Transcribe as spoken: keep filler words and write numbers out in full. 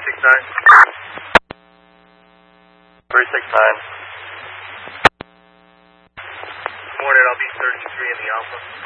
six nine. three six nine. Morning, I'll be thirty-three in the Alpha.